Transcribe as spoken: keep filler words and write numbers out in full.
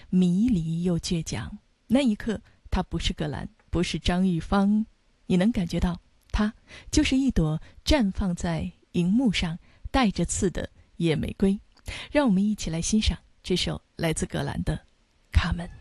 迷离又倔强。那一刻，她不是葛兰，不是张玉芳，你能感觉到她就是一朵绽放在荧幕上带着刺的野玫瑰。让我们一起来欣赏这首来自葛兰的《卡门》。